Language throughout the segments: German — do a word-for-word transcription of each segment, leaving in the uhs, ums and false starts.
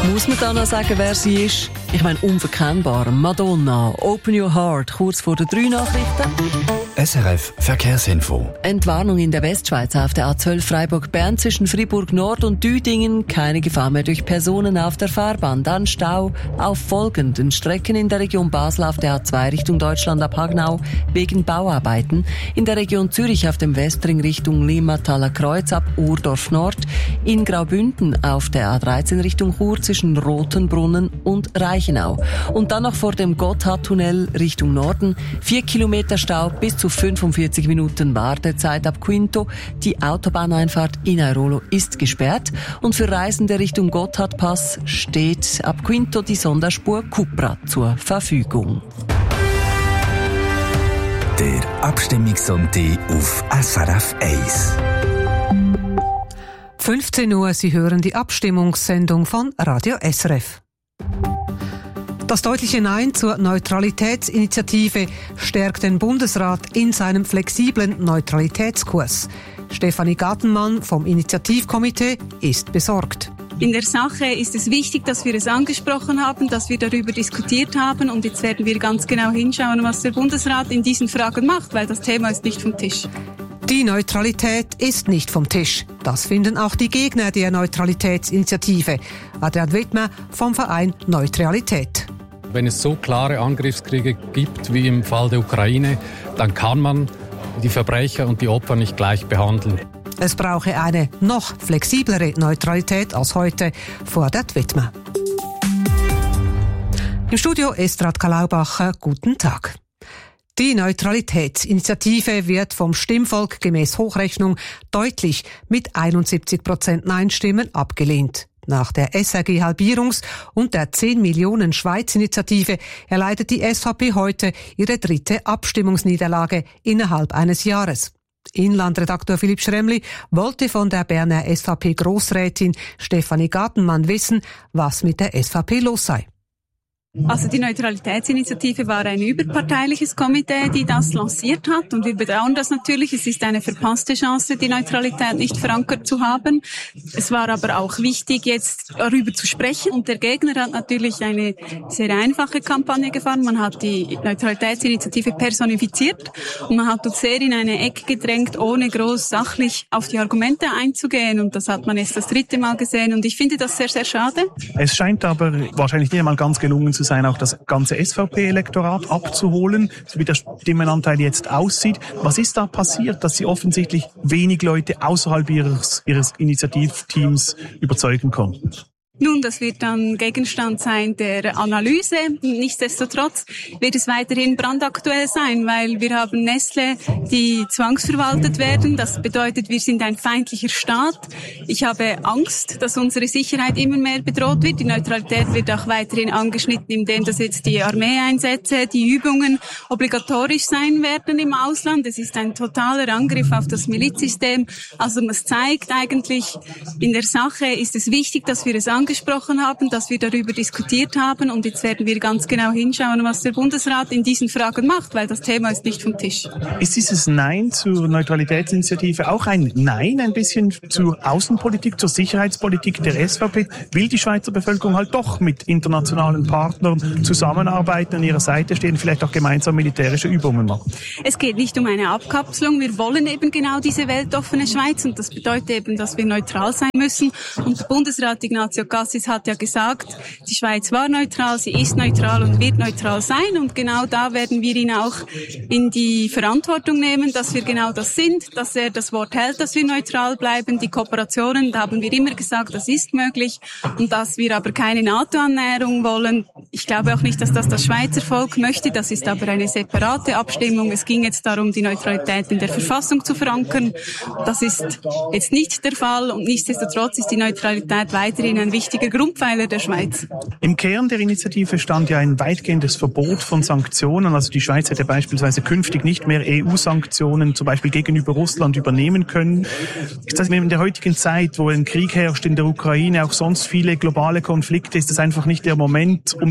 Muss man da noch sagen, wer sie ist? Ich meine, unverkennbar. Madonna, Open Your Heart, kurz vor den drei Nachrichten. S R F Verkehrsinfo. Entwarnung in der Westschweiz auf der A zwölf Freiburg-Bern zwischen Fribourg Nord und Düdingen. Keine Gefahr mehr durch Personen auf der Fahrbahn. Dann Stau auf folgenden Strecken in der Region Basel auf der A zwei Richtung Deutschland ab Hagnau wegen Bauarbeiten. In der Region Zürich auf dem Westring Richtung Limmathaler Kreuz ab Urdorf Nord. In Graubünden auf der A dreizehn Richtung Chur zwischen Rotenbrunnen und Reichenau. Und dann noch vor dem Gotthardtunnel Richtung Norden. Vier Kilometer Stau bis zu fünfundvierzig Minuten Wartezeit ab Quinto. Die Autobahneinfahrt in Airolo ist gesperrt. Und für Reisende Richtung Gotthardpass steht ab Quinto die Sonderspur Cupra zur Verfügung. Der Abstimmungssonntag auf S R F eins. fünfzehn Uhr, Sie hören die Abstimmungssendung von Radio S R F. Das deutliche Nein zur Neutralitätsinitiative stärkt den Bundesrat in seinem flexiblen Neutralitätskurs. Stefanie Gartenmann vom Initiativkomitee ist besorgt. In der Sache ist es wichtig, dass wir es angesprochen haben, dass wir darüber diskutiert haben und jetzt werden wir ganz genau hinschauen, was der Bundesrat in diesen Fragen macht, weil das Thema ist nicht vom Tisch. Die Neutralität ist nicht vom Tisch. Das finden auch die Gegner der Neutralitätsinitiative. Adrian Wittmer vom Verein Neutralität. Wenn es so klare Angriffskriege gibt wie im Fall der Ukraine, dann kann man die Verbrecher und die Opfer nicht gleich behandeln. Es brauche eine noch flexiblere Neutralität als heute, fordert Wittmer. Im Studio Estrat Kalaubacher, guten Tag. Die Neutralitätsinitiative wird vom Stimmvolk gemäß Hochrechnung deutlich mit einundsiebzig Prozent Nein-Stimmen abgelehnt. Nach der S R G-Halbierungs- und der zehn Millionen Schweiz-Initiative erleidet die S V P heute ihre dritte Abstimmungsniederlage innerhalb eines Jahres. Inlandredakteur Philipp Schremli wollte von der Berner S V P-Grossrätin Stefanie Gartenmann wissen, was mit der S V P los sei. Also die Neutralitätsinitiative war ein überparteiliches Komitee, die das lanciert hat und wir bedauern das natürlich. Es ist eine verpasste Chance, die Neutralität nicht verankert zu haben. Es war aber auch wichtig, jetzt darüber zu sprechen und der Gegner hat natürlich eine sehr einfache Kampagne gefahren. Man hat die Neutralitätsinitiative personifiziert und man hat uns sehr in eine Ecke gedrängt, ohne groß sachlich auf die Argumente einzugehen und das hat man jetzt das dritte Mal gesehen und ich finde das sehr, sehr schade. Es scheint aber wahrscheinlich nicht einmal ganz gelungen zu sein, auch das ganze S V P-Elektorat abzuholen, so wie der Stimmenanteil jetzt aussieht. Was ist da passiert, dass Sie offensichtlich wenig Leute außerhalb Ihres, Ihres Initiativteams überzeugen konnten? Nun, das wird dann Gegenstand sein der Analyse. Nichtsdestotrotz wird es weiterhin brandaktuell sein, weil wir haben Nestle, die zwangsverwaltet werden. Das bedeutet, wir sind ein feindlicher Staat. Ich habe Angst, dass unsere Sicherheit immer mehr bedroht wird. Die Neutralität wird auch weiterhin angeschnitten, indem dass jetzt die Armeeeinsätze, die Übungen obligatorisch sein werden im Ausland. Es ist ein totaler Angriff auf das Milizsystem. Also es zeigt eigentlich, in der Sache ist es wichtig, dass wir es angesprochen haben, dass wir darüber diskutiert haben und jetzt werden wir ganz genau hinschauen, was der Bundesrat in diesen Fragen macht, weil das Thema ist nicht vom Tisch. Ist dieses Nein zur Neutralitätsinitiative auch ein Nein ein bisschen zur Außenpolitik, zur Sicherheitspolitik der S V P? Will die Schweizer Bevölkerung halt doch mit internationalen Partnern zusammenarbeiten, an ihrer Seite stehen, vielleicht auch gemeinsam militärische Übungen machen? Es geht nicht um eine Abkapselung. Wir wollen eben genau diese weltoffene Schweiz und das bedeutet eben, dass wir neutral sein müssen und der Bundesrat Ignazio Cassis hat ja gesagt, die Schweiz war neutral, sie ist neutral und wird neutral sein und genau da werden wir ihn auch in die Verantwortung nehmen, dass wir genau das sind, dass er das Wort hält, dass wir neutral bleiben. Die Kooperationen, da haben wir immer gesagt, das ist möglich und dass wir aber keine NATO-Annäherung wollen. Ich glaube auch nicht, dass das das Schweizer Volk möchte, das ist aber eine separate Abstimmung. Es ging jetzt darum, die Neutralität in der Verfassung zu verankern. Das ist jetzt nicht der Fall und nichtsdestotrotz ist die Neutralität weiterhin ein wichtiger Grundpfeiler der Schweiz. Im Kern der Initiative stand ja ein weitgehendes Verbot von Sanktionen. Also die Schweiz hätte beispielsweise künftig nicht mehr E U-Sanktionen zum Beispiel gegenüber Russland übernehmen können. Ist das in der heutigen Zeit, wo ein Krieg herrscht in der Ukraine, auch sonst viele globale Konflikte, ist das einfach nicht der Moment, um sich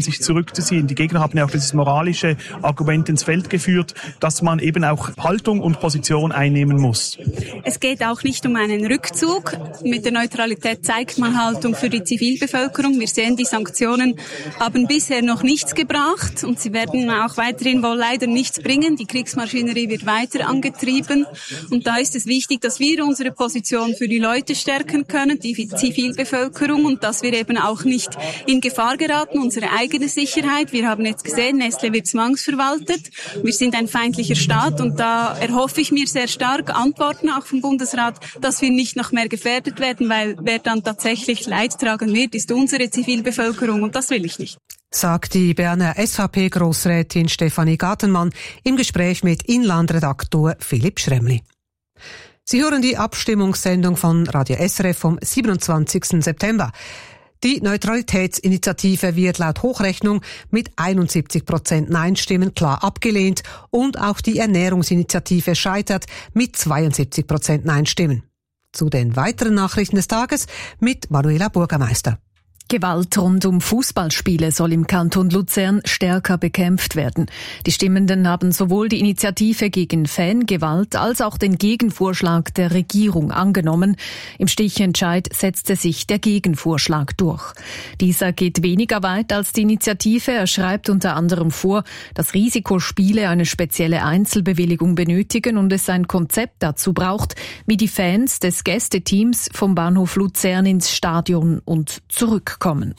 sich zurückzuziehen. Die Gegner haben ja auch dieses moralische Argument ins Feld geführt, dass man eben auch Haltung und Position einnehmen muss. Es geht auch nicht um einen Rückzug. Mit der Neutralität zeigt man Haltung für die Zivilbevölkerung. Wir sehen, die Sanktionen haben bisher noch nichts gebracht und sie werden auch weiterhin wohl leider nichts bringen. Die Kriegsmaschinerie wird weiter angetrieben und da ist es wichtig, dass wir unsere Position für die Leute stärken können, die Zivilbevölkerung, und dass wir eben auch nicht in Gefahr geraten, unsere eigene Sicherheit. Wir haben jetzt gesehen, Nestlé wird zwangsverwaltet. Wir sind ein feindlicher Staat und da erhoffe ich mir sehr stark Antworten auch vom Bundesrat, dass wir nicht noch mehr gefährdet werden, weil wer dann tatsächlich Leid tragen wird, ist unsere Zivilbevölkerung und das will ich nicht. Sagt die Berner S V P-Grossrätin Stefanie Gartenmann im Gespräch mit Inlandredaktor Philipp Schremli. Sie hören die Abstimmungssendung von Radio S R F vom siebenundzwanzigsten September. Die Neutralitätsinitiative wird laut Hochrechnung mit einundsiebzig Prozent Nein-Stimmen klar abgelehnt und auch die Ernährungsinitiative scheitert mit zweiundsiebzig Prozent Nein-Stimmen. Zu den weiteren Nachrichten des Tages mit Manuela Burgermeister. Gewalt rund um Fußballspiele soll im Kanton Luzern stärker bekämpft werden. Die Stimmenden haben sowohl die Initiative gegen Fangewalt als auch den Gegenvorschlag der Regierung angenommen. Im Stichentscheid setzte sich der Gegenvorschlag durch. Dieser geht weniger weit als die Initiative. Er schreibt unter anderem vor, dass Risikospiele eine spezielle Einzelbewilligung benötigen und es ein Konzept dazu braucht, wie die Fans des Gästeteams vom Bahnhof Luzern ins Stadion und zurück kommen.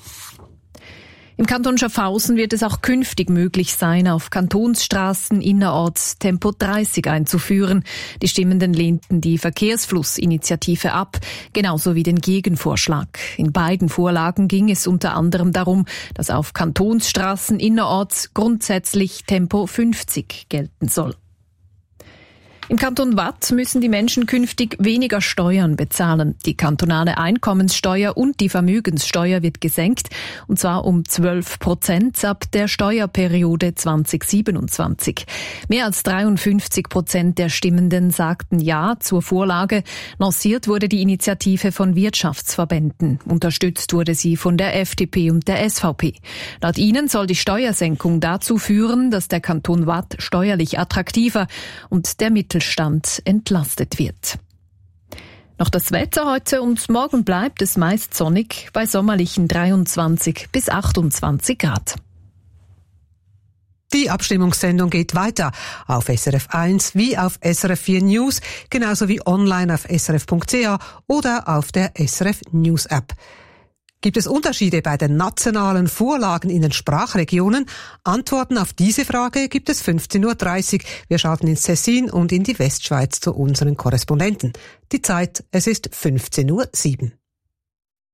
Im Kanton Schaffhausen wird es auch künftig möglich sein, auf Kantonsstraßen innerorts Tempo dreißig einzuführen. Die Stimmenden lehnten die Verkehrsflussinitiative ab, genauso wie den Gegenvorschlag. In beiden Vorlagen ging es unter anderem darum, dass auf Kantonsstraßen innerorts grundsätzlich Tempo fünfzig gelten soll. Im Kanton Waadt müssen die Menschen künftig weniger Steuern bezahlen. Die kantonale Einkommenssteuer und die Vermögenssteuer wird gesenkt, und zwar um zwölf Prozent ab der Steuerperiode zwanzig siebenundzwanzig. Mehr als dreiundfünfzig Prozent der Stimmenden sagten Ja zur Vorlage. Lanciert wurde die Initiative von Wirtschaftsverbänden. Unterstützt wurde sie von der F D P und der S V P. Laut ihnen soll die Steuersenkung dazu führen, dass der Kanton Waadt steuerlich attraktiver und der Mittelstand entlastet wird. Noch das Wetter heute und morgen bleibt es meist sonnig bei sommerlichen dreiundzwanzig bis achtundzwanzig Grad. Die Abstimmungssendung geht weiter auf S R F eins wie auf S R F vier News, genauso wie online auf S R F Punkt C A oder auf der S R F News App. Gibt es Unterschiede bei den nationalen Vorlagen in den Sprachregionen? Antworten auf diese Frage gibt es fünfzehn Uhr dreißig. Wir schalten ins Tessin und in die Westschweiz zu unseren Korrespondenten. Die Zeit, es ist fünfzehn Uhr sieben.